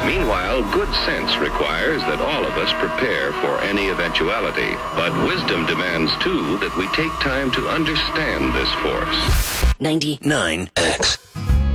Meanwhile, good sense requires that all of us prepare for any eventuality. But wisdom demands, too, that we take time to understand this force. 99X.